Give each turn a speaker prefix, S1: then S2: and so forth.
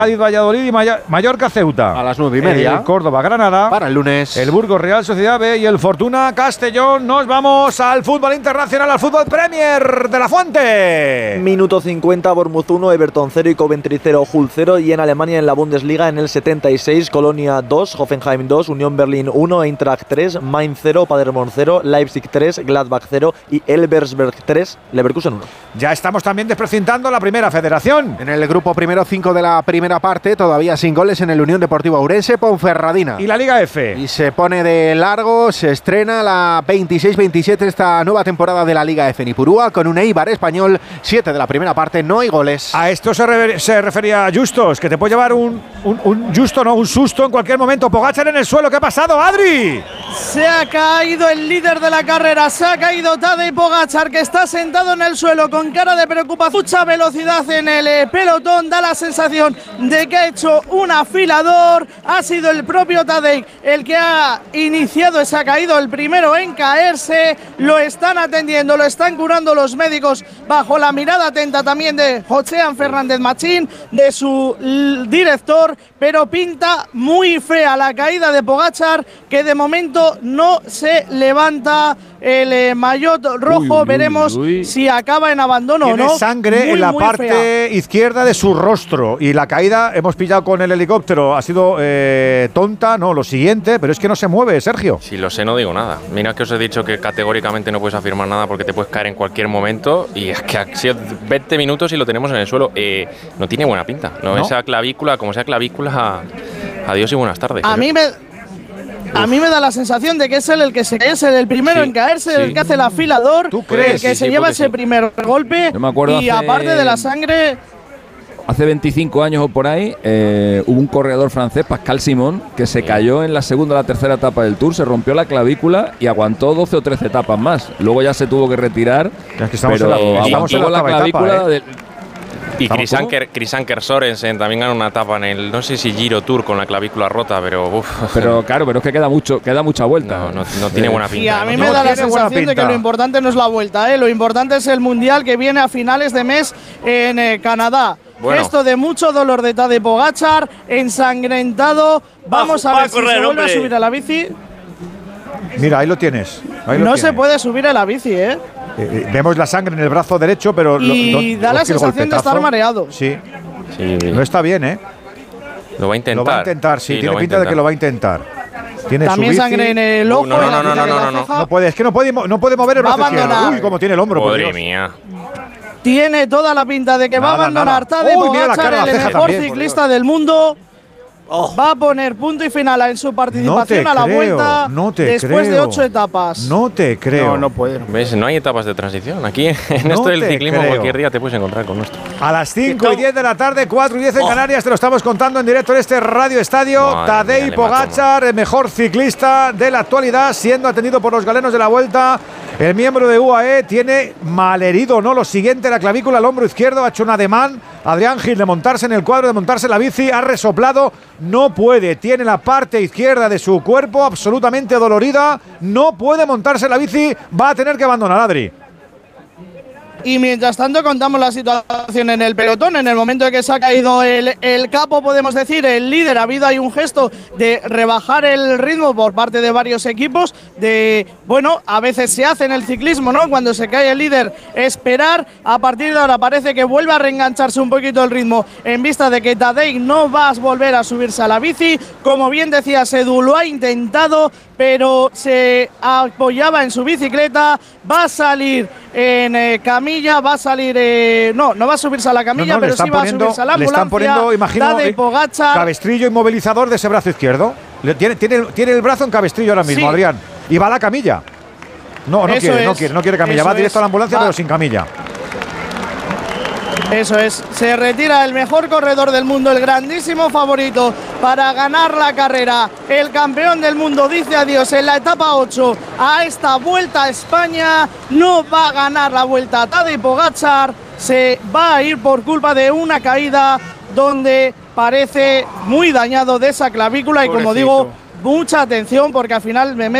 S1: Cádiz, Valladolid y Mallorca, Ceuta.
S2: A las 9:30.
S1: El Córdoba, Granada.
S2: Para el lunes.
S1: El Burgos, Real Sociedad B y el Fortuna, Castellón. Nos vamos al fútbol internacional, al fútbol Premier de la Fuente.
S3: Minuto 50, Bournemouth 1, Everton 0 y Coventry 0, Hull 0. Y en Alemania, en la Bundesliga, en el 76, Colonia 2, Hoffenheim 2, Unión Berlín 1, Eintracht 3, Mainz 0, Paderborn 0, Leipzig 3, Gladbach 0 y Elversberg 3, Leverkusen 1.
S1: Ya estamos también desprecintando la primera federación.
S2: En el grupo primero 5 de la primera parte, todavía sin goles en el Unión Deportiva Ourense, Ponferradina.
S1: Y la Liga F.
S2: Y se pone de largo, se estrena la 26-27 esta nueva temporada de la Liga F en Ipurúa, con un Eibar Español, 7 de la primera parte, no hay goles.
S1: A esto se refería Justos, que te puede llevar un susto en cualquier momento. Pogačar en el suelo, ¿qué ha pasado, Adri?
S4: Se ha caído el líder de la carrera, se ha caído Tadej Pogačar, que está sentado en el suelo con cara de preocupación. Mucha velocidad en el pelotón, da la sensación de que ha hecho un afilador. Ha sido el propio Tadej el que ha iniciado, se ha caído el primero en caerse. Lo están atendiendo, lo están curando los médicos bajo la mirada atenta también de Josean Fernández Machín, de su director, pero pinta muy fea la caída de Pogačar, que de momento no se levanta el maillot rojo. Veremos si acaba en abandono o no.
S1: Tiene sangre en la parte izquierda de su rostro y la caída, hemos pillado con el helicóptero, ha sido tonta, no, lo siguiente, pero es que no se mueve, Sergio.
S5: Si lo sé, no digo nada. Mira que os he dicho que categóricamente no puedes afirmar nada porque te puedes caer en cualquier momento, y es que ha sido 20 minutos y lo tenemos en el suelo. No tiene buena pinta. ¿No? Esa clavícula, como sea clavícula, adiós y buenas tardes.
S4: A mí me da la sensación de que es él el que se cae, es el primero en caerse, el que hace el afilador, el que se lleva ese primer golpe.
S6: Yo me acuerdo
S4: y aparte de la sangre…
S6: Hace 25 años o por ahí, hubo un corredor francés, Pascal Simon, que se cayó en la segunda o la tercera etapa del Tour, se rompió la clavícula y aguantó 12 o 13 etapas más. Luego ya se tuvo que retirar, pero aguantó la clavícula del…
S5: Y Chris Anker Sorensen también ganó una etapa en el, no sé si Giro Tour con la clavícula rota, pero
S6: Pero claro, pero es que queda mucha vuelta.
S5: No tiene buena pinta.
S4: Y a mí me da la sensación de que lo importante no es la vuelta, lo importante es el Mundial que viene a finales de mes en Canadá. Bueno. Esto de mucho dolor de Tadej Pogačar, ensangrentado. Vamos a ver si se vuelve a subir a la bici.
S1: Mira, ahí lo tienes.
S4: No se puede subir a la bici,
S1: vemos la sangre en el brazo derecho, pero…
S4: Y da la sensación de estar mareado.
S1: Sí. No está bien,
S5: Lo va a intentar.
S1: Lo va a intentar, sí, tiene pinta de que lo va a intentar. Tiene
S4: también sangre en el ojo.
S1: No puede, es que no puede mover el brazo izquierdo. Uy, como tiene el hombro.
S5: Madre mía.
S4: Tiene toda la pinta de que va a abandonar Tadej Pogačar, el mejor ciclista del mundo. Va a poner punto y final en su participación a la vuelta después de 8 etapas.
S1: No te creo.
S2: No puede.
S5: ¿Ves? No hay etapas de transición. Aquí en esto del ciclismo cualquier día te puedes encontrar con esto.
S1: A las 5 y 10 de la tarde, 4 y 10 en Canarias, te lo estamos contando en directo en este Radio Estadio. Tadej Pogačar, el mejor ciclista de la actualidad, siendo atendido por los galenos de la Vuelta. El miembro de UAE tiene malherido, ¿no? Lo siguiente, la clavícula, el hombro izquierdo, ha hecho un ademán. Adrián Gil de montarse en el cuadro, de montarse en la bici, ha resoplado, no puede, tiene la parte izquierda de su cuerpo absolutamente dolorida, no puede montarse en la bici, va a tener que abandonar, Adri.
S4: Y mientras tanto contamos la situación en el pelotón. En el momento en que se ha caído el capo, podemos decir, el líder, ha habido ahí un gesto de rebajar el ritmo por parte de varios equipos. A veces se hace en el ciclismo, ¿no? Cuando se cae el líder, esperar. A partir de ahora parece que vuelve a reengancharse un poquito el ritmo en vista de que Tadej no va a volver a subirse a la bici. Como bien decía Sedu, lo ha intentado, pero se apoyaba en su bicicleta. Va a salir en camilla, va a salir… no va a subirse a la camilla, pero sí va a subirse a la ambulancia.
S1: Le están poniendo, imagino, cabestrillo inmovilizador de ese brazo izquierdo. Tiene el brazo en cabestrillo ahora mismo, Adrián. Y va a la camilla. No quiere camilla. Va directo a la ambulancia, pero sin camilla.
S4: Eso es, se retira el mejor corredor del mundo, el grandísimo favorito para ganar la carrera. El campeón del mundo dice adiós en la etapa 8 a esta Vuelta a España. No va a ganar la Vuelta Tadej Pogačar, se va a ir por culpa de una caída donde parece muy dañado de esa clavícula. Pobrecito. Y como digo, mucha atención porque al final